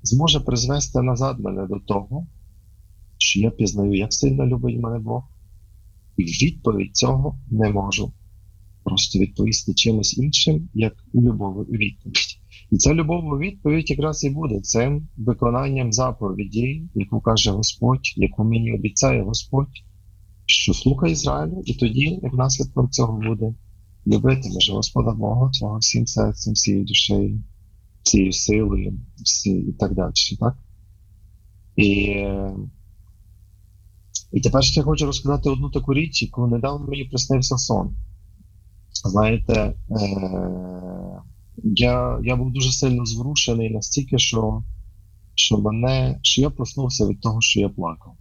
зможе призвести назад мене до того, що я пізнаю, як сильно любить мене Бог, і в відповідь цього не можу просто відповісти чимось іншим, як любов у відповідь. І ця любов у відповідь якраз і буде цим виконанням заповіді, яку каже Господь, яку мені обіцяє Господь, що слухай Ізраїлю, і тоді, як наслідком цього буде, любитимеш Господа Бога твого всім серцем, всією душею, всією силою, і так далі. Так? І тепер ще хочу розказати одну таку річ, яку недавно мені приснився сон. Знаєте, я був дуже сильно зворушений настільки, що я проснувся від того, що я плакав.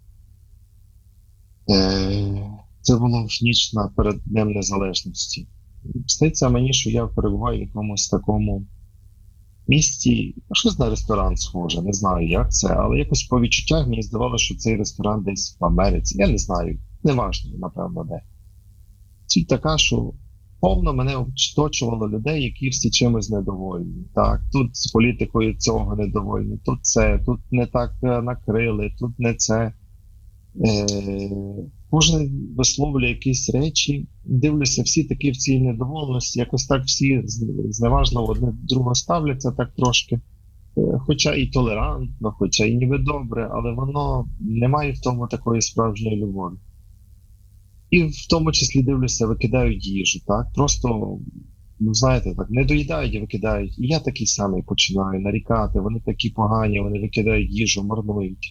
Це було в ніч перед Днем Незалежності. Сниться мені, що я перебуваю в якомусь такому місці, щось на ресторан схоже, не знаю, як це, але якось по відчуттях мені здавалося, що цей ресторан десь в Америці. Я не знаю, неважливо, напевно, де. Суть така, що повно мене оточувало людей, які всі чимось недовольні. Так, тут з політикою цього недовольні, тут це, тут не так накрили, тут не це. Кожен висловлює якісь речі, дивлюся, всі такі в цій недовольності, якось так всі зневажливо одне до другого ставляться так трошки, хоча і толерантно, хоча і ніби добре, але воно не має в тому такої справжньої любові. І в тому числі, дивлюся, викидають їжу, так, просто, знаєте, так, не доїдають і викидають. І я такий самий починаю нарікати, вони такі погані, вони викидають їжу, марнують.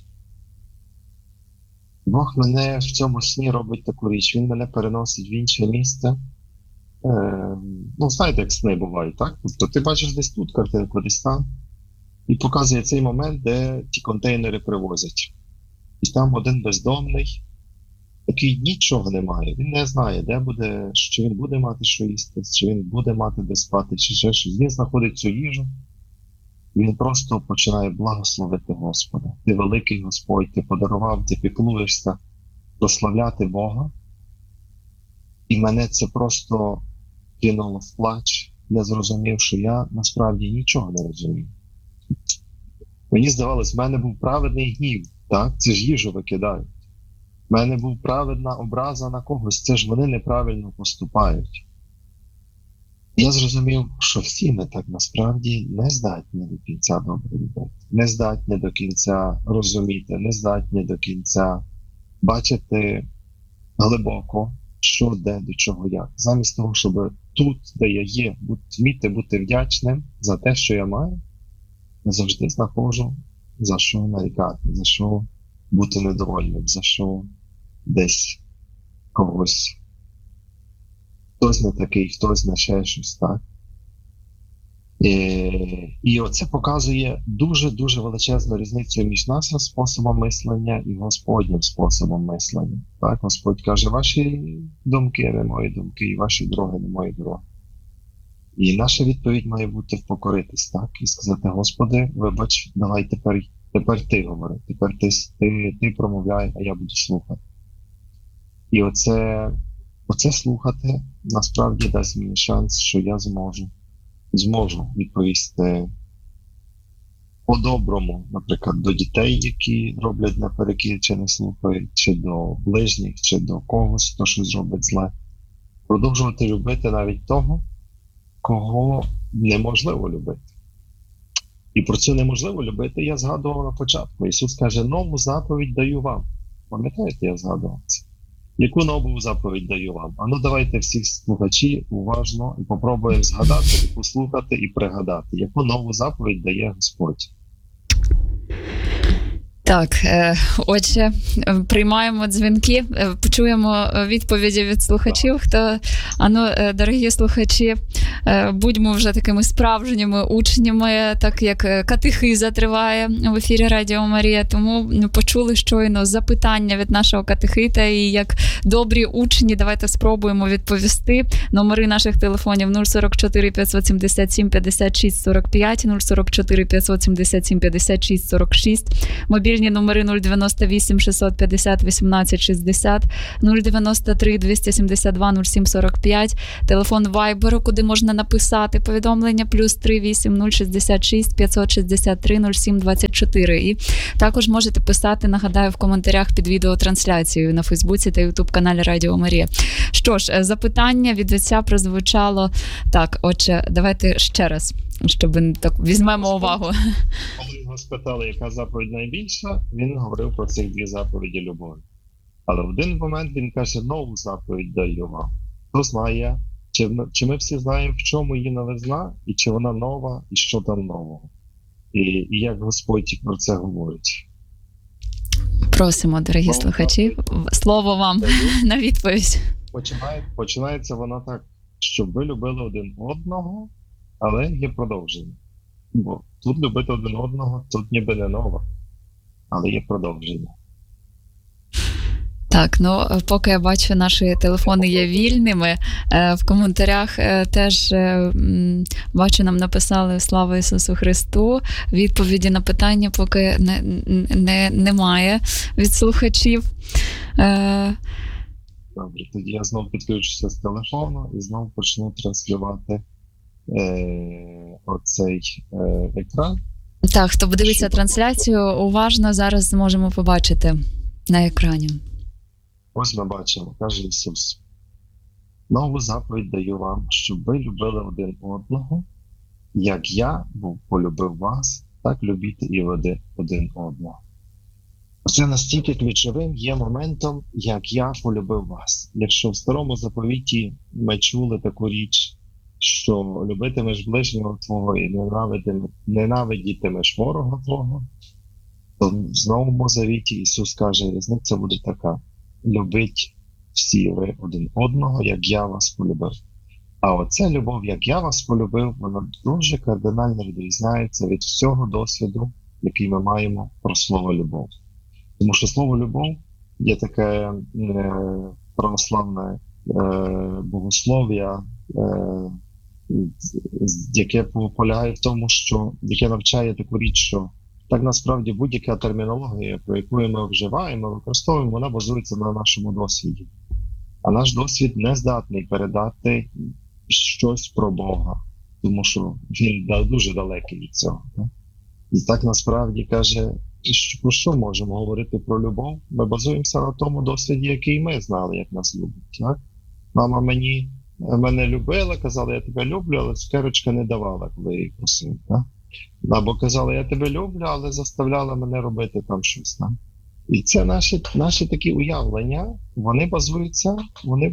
Бог мене в цьому сні робить таку річ, він мене переносить в інше місце. Знаєте, як сни бувають, так? Тобто ти бачиш десь тут картинку, десь там, і показує цей момент, де ті контейнери привозять. І там один бездомний, який нічого не має, він не знає, де буде, чи він буде мати що їсти, чи він буде мати де спати, чи ще щось. Він знаходить цю їжу, він просто починає благословити Господа. Ти великий Господь, ти подарував, ти піклуєшся, прославляти Бога. І мене це просто кинуло в плач. Я зрозумів, що я насправді нічого не розумію. Мені здавалось, в мене був праведний гнів, так? Це ж їжу викидають. В мене був праведна образа на когось, це ж вони неправильно поступають. Я зрозумів, що всі ми так насправді не здатні до кінця добре любити, не здатні до кінця розуміти, не здатні до кінця бачити глибоко, що, де, до чого, як. Замість того, щоб тут, де я є, вміти бути вдячним за те, що я маю, я завжди знаходжу, за що нарікати, за що бути недовольним, за що десь когось. Хтось не такий, хтось не ще щось, так? І оце показує дуже-дуже величезну різницю між нашим способом мислення і Господнім способом мислення. Так, Господь каже, ваші думки не мої думки, і ваші дороги не мої дороги. І наша відповідь має бути впокоритись, так? І сказати, Господи, вибач, давай тепер ти говори, тепер ти промовляй, а я буду слухати. І оце слухати насправді дасть мені шанс, що я зможу відповісти по-доброму, наприклад, до дітей, які роблять наперекір чи не слухають, чи до ближніх, чи до когось, хто щось робить зле. Продовжувати любити навіть того, кого неможливо любити. І про це неможливо любити я згадував на початку. Ісус каже, нову заповідь даю вам. Пам'ятаєте, я згадував це? Яку нову заповідь даю вам? А ну давайте всі слухачі уважно і попробуємо згадати, і послухати, і пригадати, яку нову заповідь дає Господь. Так, отже, приймаємо дзвінки, почуємо відповіді від слухачів. Дорогі слухачі, будьмо вже такими справжніми учнями, так як катехиза триває в ефірі Радіо Марія, тому почули щойно запитання від нашого катехита, і як добрі учні, давайте спробуємо відповісти. Номери наших телефонів 044 577 56 45, 044 577 56 46, мобільні номери 098 650 18 60, 093 272 07 45, телефон Вайберу, куди можна написати повідомлення, +3 8 066 563 07 24. 4. І також можете писати, нагадаю, в коментарях під відеотрансляцією на Фейсбуці та Ютуб-каналі Радіо Марія. Що ж, запитання від отця прозвучало так. Отже, давайте ще раз, щоб так візьмемо увагу. Коли його спитали, яка заповідь найбільша, він говорив про цих 2 заповіді любові. Але в один момент він каже, нову заповідь даю вам. Хто знає, чи ми всі знаємо, в чому її новизна, і чи вона нова, і що там нового. І як Господь про це говорить. Просимо, дорогі слухачі, слово вам на відповідь. Починається вона так, щоб ви любили один одного, але є продовження. Бо тут любити один одного, тут ніби не нова, але є продовження. Так, поки я бачу, наші телефони є вільними. В коментарях теж бачу, нам написали «Слава Ісусу Христу». Відповіді на питання поки немає від слухачів. Добре, тоді я знову підключуся з телефону і знову почну транслювати оцей екран. Так, хто дивиться трансляцію, уважно зараз зможемо побачити на екрані. Ось ми бачимо, каже Ісус. Нову заповідь даю вам, щоб ви любили один одного, як я полюбив вас, так любіть і ви один одного. Це настільки ключовим є моментом, як я полюбив вас. Якщо в Старому Заповіті ми чули таку річ, що любитимеш ближнього твого і ненавидітимеш ворога твого, то в Новому Завіті Ісус каже, різниця буде така. Любіть всі ви один одного, як я вас полюбив. А оця любов, як я вас полюбив, вона дуже кардинально відрізняється від всього досвіду, який ми маємо про слово любов. Тому що слово любов є таке православне богослов'я, яке полягає в тому, яке навчає таку річ, що так насправді будь-яка термінологія, про яку ми вживаємо, використовуємо, вона базується на нашому досвіді. А наш досвід не здатний передати щось про Бога, тому що він дуже далекий від цього. Так? І так насправді каже, про що можемо говорити про любов? Ми базуємося на тому досвіді, який ми знали, як нас люблять. Так? Мама мене любила, казала, я тебе люблю, але цукерочка не давала, коли я її просив. Так? Або казала, я тебе люблю, але заставляла мене робити там щось. Так? І це наші такі уявлення, вони базуються, вони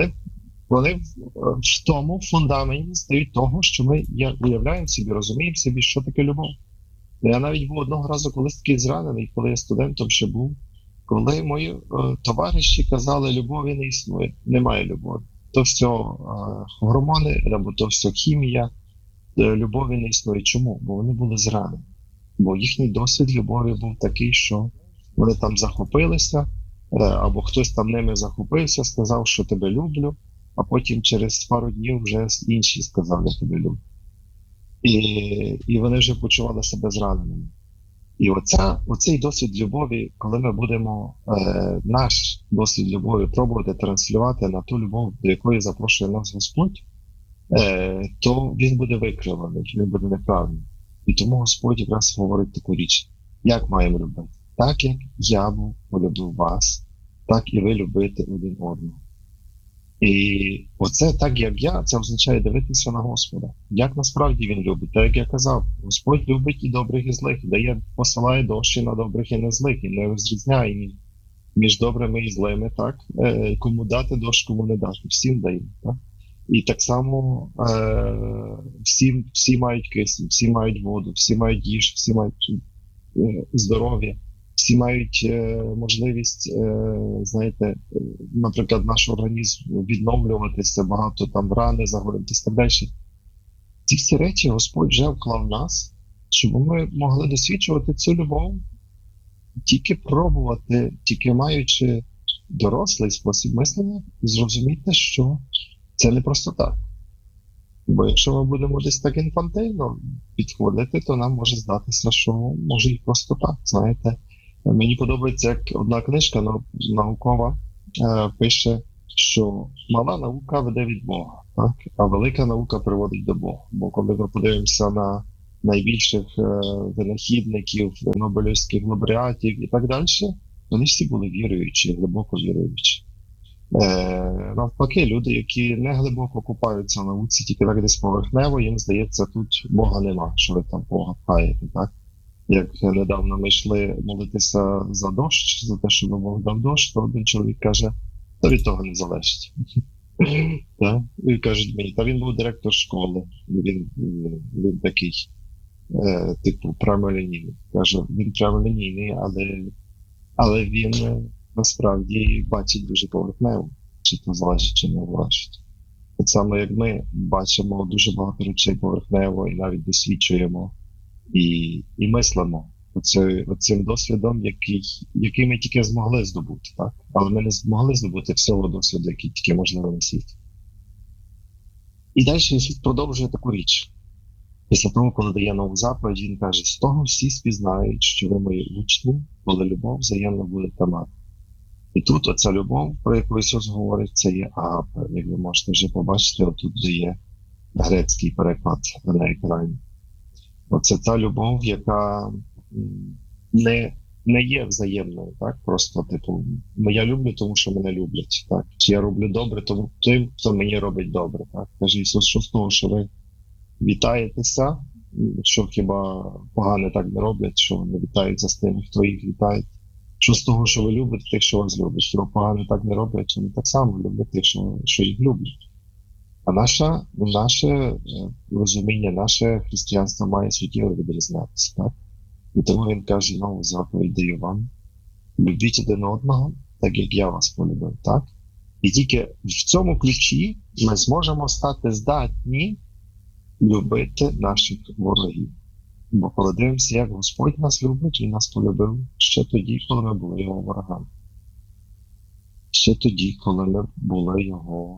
в тому фундаменті стають того, що ми уявляємо собі, розуміємо собі, що таке любов. Я навіть був одного разу колись такий зранений, коли я студентом ще був, коли мої товариші казали, любові не існує, немає любові. То все гормони, або то все хімія, любові не існує. Чому? Бо вони були зранені. Бо їхній досвід любові був такий, що вони там захопилися, або хтось там ними захопився, сказав, що тебе люблю, а потім через пару днів вже інші сказали, я тебе люблю. І вони вже почували себе зраненими. І оцей досвід любові, коли ми будемо наш досвід любові пробувати транслювати на ту любов, до якої запрошує нас Господь, то він буде викриваний, він буде неправильний. І тому Господь якраз говорить таку річ, як маємо любити? Так, як я полюбив вас, так і ви любите один одного. І оце так, як я, це означає дивитися на Господа. Як насправді він любить? Так, як я казав, Господь любить і добрих, і злих, посилає дощі на добрих і на злих, і не розрізняє між добрими і злими, так? Кому дати дощ, кому не дати, всім дає, так? І так само всі мають кисень, всі мають воду, всі мають їжу, всі мають здоров'я. Всі мають можливість, знаєте, наприклад, наш організм відновлюватися, багато там рани загоїтися і так далі. Ці всі речі Господь вже вклав в нас, щоб ми могли досвідчувати цю любов, тільки пробувати, тільки маючи дорослий спосіб мислення, зрозуміти, що це не просто так. Бо якщо ми будемо десь так інфантильно підходити, то нам може здатися, що може і просто так, знаєте. Мені подобається, як одна книжка наукова пише, що мала наука веде від Бога, так? А велика наука приводить до Бога. Бо коли ми подивимося на найбільших винахідників, Нобелівських лауреатів і так далі, вони всі були віруючі, глибоко віруючі. Навпаки, люди, які не глибоко купаються в науці, тільки так десь поверхнево, їм здається, тут Бога нема, що ви там Бога пхаєте, так? Як недавно ми йшли молитися за дощ, за те, щоб Бог дав дощ, то один чоловік каже, то від того не залежить. І кажуть мені, та він був директор школи, він такий, типу, прямолінійний. Каже, він прямолінійний, але він насправді бачить дуже поверхнево, чи то залежить, чи не залежить. Так само, як ми бачимо дуже багато речей поверхнево і навіть досвідчуємо і мислимо оцим досвідом, який ми тільки змогли здобути, так? Але ми не змогли здобути всього досвіду, який тільки можливо на світі. І далі Ісус продовжує таку річ. Після того, коли дає нову заповідь, він каже, з того всі спізнають, що ви мої учні, коли любов взаємно будете мати. І тут оця любов, про яку Ісус говорить, це є агапе. Як ви можете вже побачити, отут де є грецький переклад на екрані. Оце та любов, яка не є взаємною, так? Просто, типу, я люблю, тому що мене люблять, так? Чи я роблю добре, тому тим, хто мені робить добре, так? Каже Ісус, що з того, що ви вітаєтеся, що хіба погане так не роблять, що не вітаються з тими, хто їх вітає. Що з того, що ви любите тих, що вас люблять, що погано так не роблять, вони так само люблять тих, що їх люблять. А наше розуміння, наше християнство має суттєво відрізнятися, так? І тому він каже, нову заповідь даю вам, любіть один одного, так як я вас полюбив, так? І тільки в цьому ключі ми зможемо стати здатні любити наших ворогів. Бо коли дивимося, як Господь нас любить, Він нас полюбив ще тоді, коли ми були Його ворогами. Ще тоді, коли ми були Його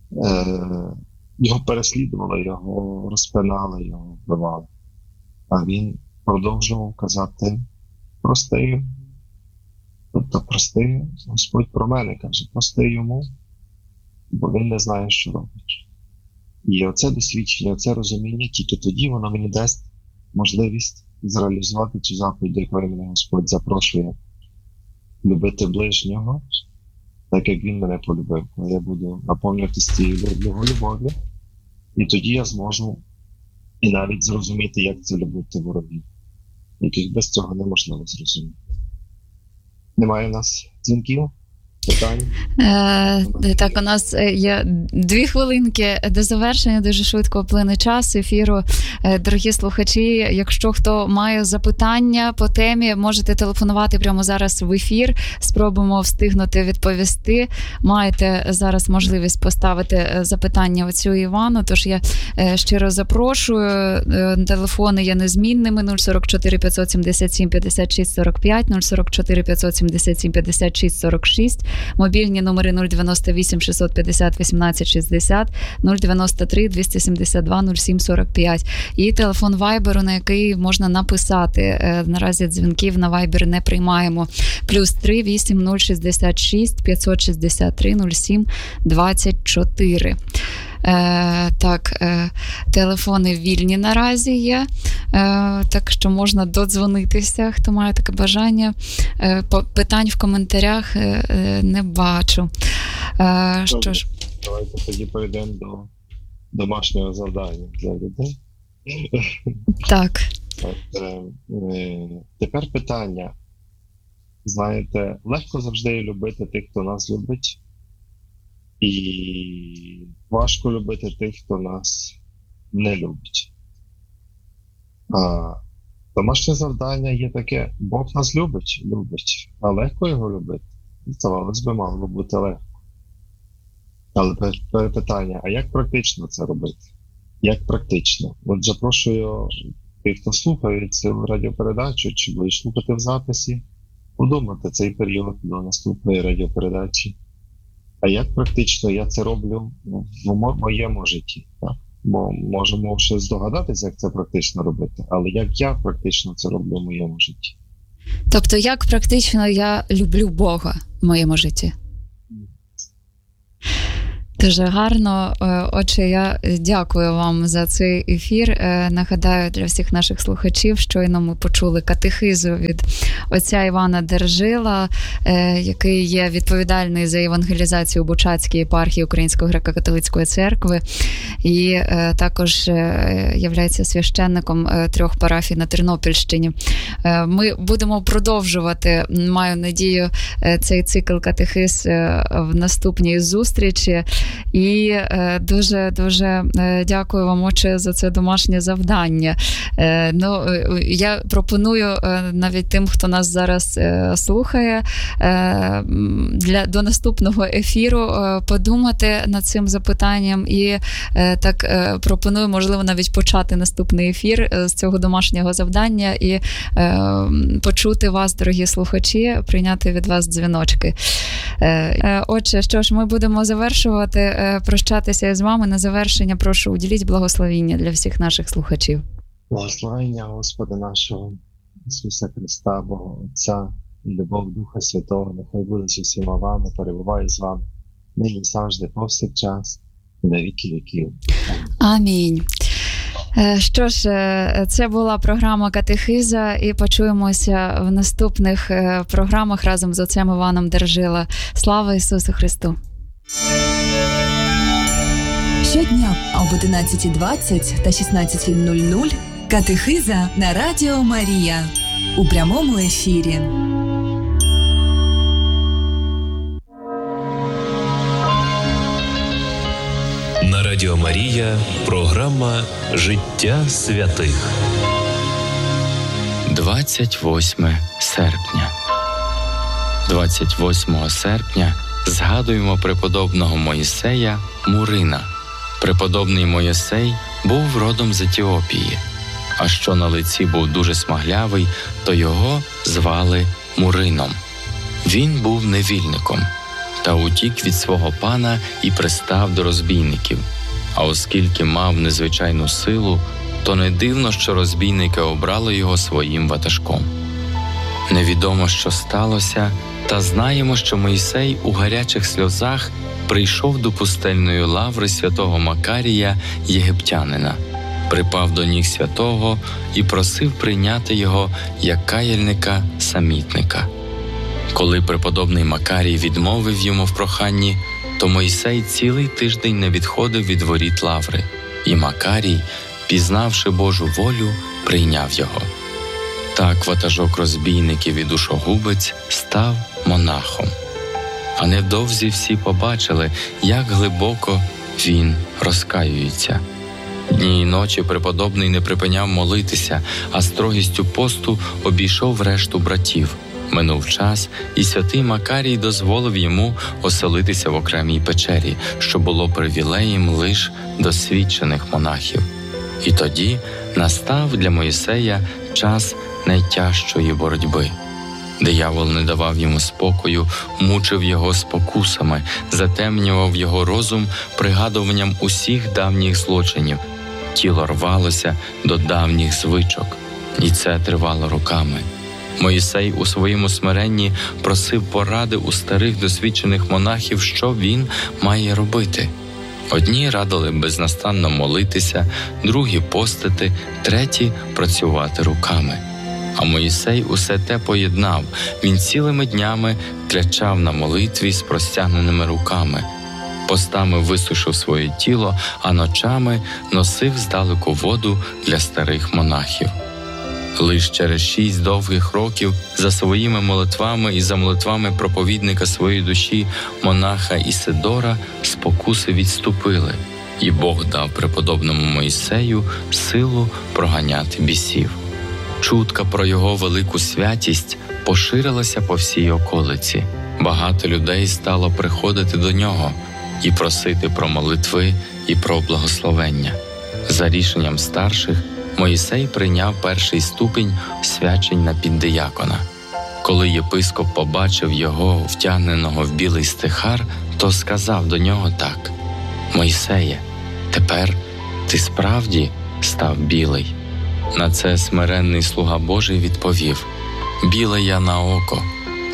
переслідували, Його розпинали, Його вбивали. А Він продовжував казати прости. Тобто прости, Господь про мене каже, прости йому, бо він не знає, що робить. І оце досвідчення, оце розуміння, тільки тоді воно мені дасть можливість зреалізувати цю заповідь, до якої мене Господь запрошує любити ближнього, так як він мене полюбив. Коли я буду наповнюватися цією його любов'ю, і тоді я зможу і навіть зрозуміти, як це любити ворогів, яких без цього неможливо зрозуміти. Немає у нас дзвінків? Питань? Так, у нас є 2 хвилинки до завершення, дуже швидко вплине час ефіру. Дорогі слухачі, якщо хто має запитання по темі, можете телефонувати прямо зараз в ефір, спробуємо встигнути відповісти. Маєте зараз можливість поставити запитання оцю Івану, тож я щиро запрошую. Телефони є незмінними: 044 577 56 45, 044 577 56 46, мобільні номери 098 650 18 60, 093 272 07 45 і телефон Вайберу, на який можна написати. Наразі дзвінків на Вайбер не приймаємо. +3 8066 563 07 24. Так, телефони вільні наразі є, так що можна додзвонитися, хто має таке бажання. Питань в коментарях не бачу. Що ж? Давайте тоді перейдемо до домашнього завдання для людей. Так. Тепер питання. Знаєте, легко завжди любити тих, хто нас любить, і важко любити тих, хто нас не любить. Домашнє завдання є таке: Бог нас любить, а легко його любити? Здавалось би, мало би бути легко. Але питання, а як практично це робити? Як практично? От запрошую тих, хто слухає цю радіопередачу, чи буде слухати в записі, подумати цей період до наступної радіопередачі. А як практично я це роблю в моєму житті? Так? Бо можемо ще здогадатися, як це практично робити, але як я практично це роблю в моєму житті? Тобто, як практично я люблю Бога в моєму житті? Дуже гарно. Отже, я дякую вам за цей ефір. Нагадаю для всіх наших слухачів, щойно ми почули катехизу від отця Івана Держила, який є відповідальний за евангелізацію Бучацької єпархії Української греко-католицької церкви і також являється священником 3 парафій на Тернопільщині. Ми будемо продовжувати, маю надію, цей цикл катехиз в наступній зустрічі. І дуже дякую вам, отче, за це домашнє завдання. Я пропоную навіть тим, хто нас зараз слухає, до наступного ефіру подумати над цим запитанням і так пропоную, можливо, навіть почати наступний ефір з цього домашнього завдання і почути вас, дорогі слухачі, прийняти від вас дзвіночки. Отже, що ж, ми будемо завершувати, прощатися з вами. На завершення прошу, уділіть благословіння для всіх наших слухачів. Благословення Господа нашого Ісуса Христа, Бога Отця і любов Духа Святого, нехай буде зі всіма вами, перебуває з вами, нині завжди, повсякчас, і на віки віків. Амінь. Що ж, це була програма «Катехиза», і почуємося в наступних програмах разом з отцем Іваном Держила. Слава Ісусу Христу! Щодня об 11:20 та 16:00 «Катехиза» на Радіо Марія у прямому ефірі. На Радіо Марія програма «Життя святих». 28 серпня. 28 серпня згадуємо преподобного Моїсея Мурина. Преподобний Моїсей був родом з Етіопії, а що на лиці був дуже смаглявий, то його звали Мурином. Він був невільником та утік від свого пана і пристав до розбійників. А оскільки мав незвичайну силу, то не дивно, що розбійники обрали його своїм ватажком. Невідомо, що сталося, та знаємо, що Мойсей у гарячих сльозах прийшов до пустельної лаври святого Макарія, єгиптянина, припав до ніг святого і просив прийняти його як каяльника-самітника. Коли преподобний Макарій відмовив йому в проханні, то Мойсей цілий тиждень не відходив від воріт лаври, і Макарій, пізнавши Божу волю, прийняв його. Так ватажок розбійників і душогубець став монахом. А невдовзі всі побачили, як глибоко він розкаюється. Дні й ночі преподобний не припиняв молитися, а строгістю посту обійшов решту братів. Минув час, і святий Макарій дозволив йому оселитися в окремій печері, що було привілеєм лиш досвідчених монахів. І тоді настав для Мойсея час найтяжчої боротьби. Диявол не давав йому спокою, мучив його спокусами, затемнював його розум пригадуванням усіх давніх злочинів. Тіло рвалося до давніх звичок, і це тривало роками. Мойсей у своєму смиренні просив поради у старих досвідчених монахів, що він має робити. Одні радили безнастанно молитися, другі постити, треті працювати руками. А Мойсей усе те поєднав. Він цілими днями клячав на молитві з простягненими руками. Постами висушив своє тіло, а ночами носив здалеку воду для старих монахів. Лиш через 6 довгих років за своїми молитвами і за молитвами проповідника своєї душі, монаха Ісидора, спокуси відступили, і Бог дав преподобному Мойсею силу проганяти бісів. Чутка про його велику святість поширилася по всій околиці. Багато людей стало приходити до нього і просити про молитви і про благословення. За рішенням старших Мойсей прийняв перший ступінь свячень на піддиякона. Коли єпископ побачив його втягненого в білий стихар, то сказав до нього так: «Мойсеє, тепер ти справді став білий». На це смиренний слуга Божий відповів: «Білий я на око,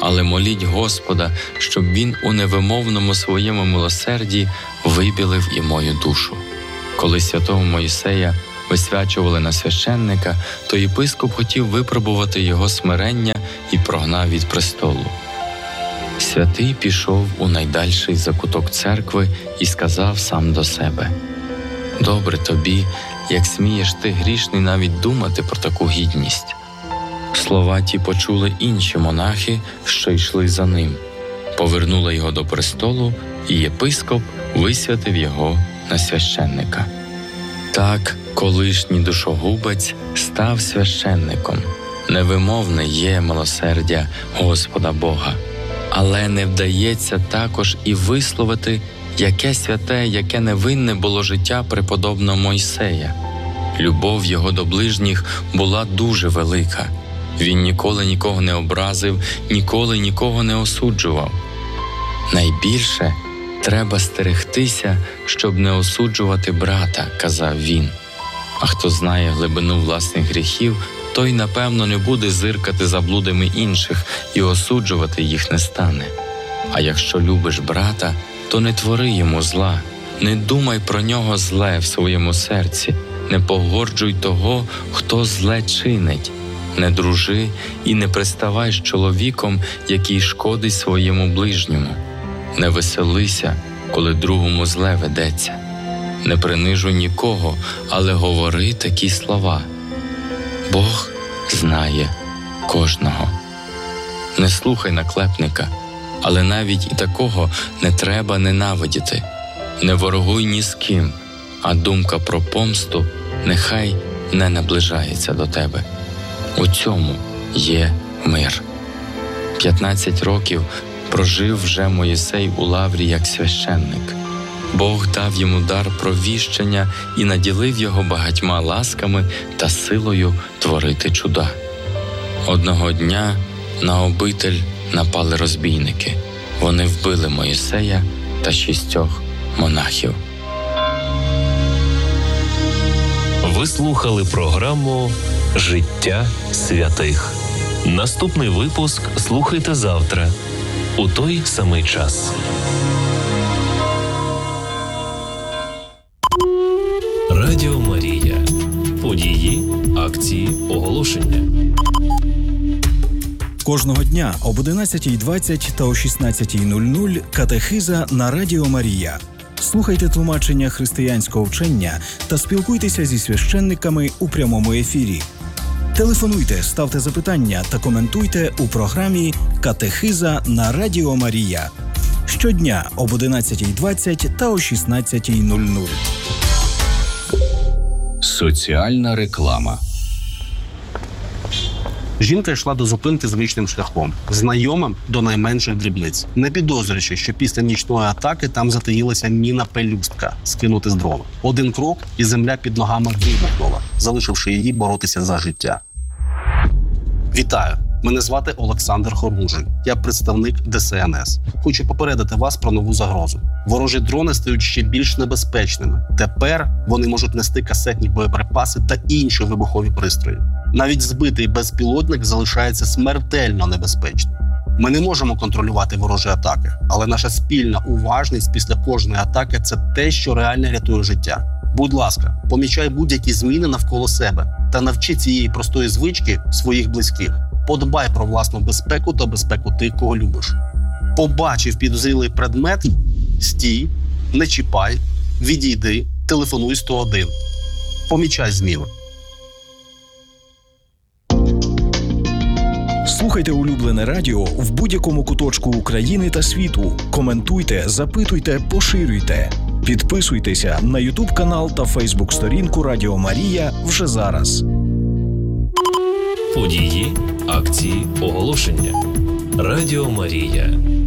але моліть Господа, щоб Він у невимовному своєму милосерді вибілив і мою душу». Коли святого Мойсея висвячували на священника, то єпископ хотів випробувати його смирення і прогнав від престолу. Святий пішов у найдальший закуток церкви і сказав сам до себе: «Добре тобі, як смієш ти, грішний, навіть думати про таку гідність». Слова ті почули інші монахи, що йшли за ним. Повернули його до престолу, і єпископ висвятив його на священника. Так колишній душогубець став священником. Невимовне є милосердя Господа Бога. Але не вдається також і висловити, яке святе, яке невинне було життя преподобного Мойсея. Любов його до ближніх була дуже велика. Він ніколи нікого не образив, ніколи нікого не осуджував. «Найбільше треба стерегтися, щоб не осуджувати брата», – казав він. А хто знає глибину власних гріхів, той, напевно, не буде зиркати за блудами інших і осуджувати їх не стане. А якщо любиш брата, то не твори йому зла, не думай про нього зле в своєму серці, не погорджуй того, хто зле чинить, не дружи і не приставай з чоловіком, який шкодить своєму ближньому. Не веселися, коли другому зле ведеться. Не принижуй нікого, але говори такі слова: «Бог знає кожного». Не слухай наклепника, але навіть і такого не треба ненавидіти. Не ворогуй ні з ким, а думка про помсту нехай не наближається до тебе. У цьому є мир. 15 років прожив вже Мойсей у лаврі як священник. Бог дав йому дар провіщення і наділив його багатьма ласками та силою творити чуда. Одного дня на обитель напали розбійники. Вони вбили Мойсея та 6 монахів. Ви слухали програму «Життя святих». Наступний випуск слухайте завтра у той самий час. Радіо Марія. Події, акції, оголошення. Кожного дня об 11:20 та о 16:00 катехиза на Радіо Марія. Слухайте тлумачення християнського вчення та спілкуйтеся зі священниками у прямому ефірі. Телефонуйте, ставте запитання та коментуйте у програмі «Катехиза на Радіо Марія». Щодня об 11:20 та о 16:00. Соціальна реклама. Жінка йшла до зупинки звичним шляхом, знайомим до найменших дрібниць, не підозрюючи, що після нічної атаки там затаїлася міна-пелюстка скинути з дрова. Один крок, і земля під ногами вибухнула, залишивши її боротися за життя. Вітаю! Мене звати Олександр Хоружий. Я представник ДСНС. Хочу попередити вас про нову загрозу. Ворожі дрони стають ще більш небезпечними. Тепер вони можуть нести касетні боєприпаси та інші вибухові пристрої. Навіть збитий безпілотник залишається смертельно небезпечним. Ми не можемо контролювати ворожі атаки, але наша спільна уважність після кожної атаки – це те, що реально рятує життя. Будь ласка, помічай будь-які зміни навколо себе та навчи цієї простої звички своїх близьких. Подбай про власну безпеку та безпеку тих, кого любиш. Побачив підозрілий предмет – стій, не чіпай, відійди, телефонуй 101. Помічай зміни. Слухайте улюблене радіо в будь-якому куточку України та світу. Коментуйте, запитуйте, поширюйте. Підписуйтеся на YouTube-канал та Facebook-сторінку Радіо Марія вже зараз. Події, акції, оголошення. Радіо Марія.